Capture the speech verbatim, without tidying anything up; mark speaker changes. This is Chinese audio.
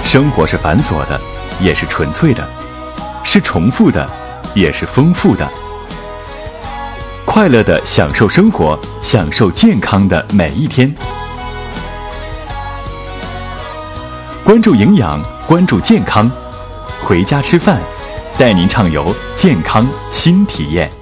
Speaker 1: 生活是繁琐的，也是纯粹的，是重复的，也是丰富的。快乐地享受生活，享受健康的每一天。关注营养，关注健康，回家吃饭，带您畅游健康新体验。